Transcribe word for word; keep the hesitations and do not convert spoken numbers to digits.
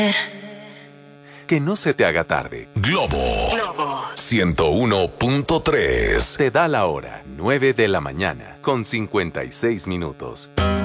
Que no se te haga tarde. Globo. Globo. ciento uno punto tres. Te da la hora, nueve de la mañana, con cincuenta y seis minutos.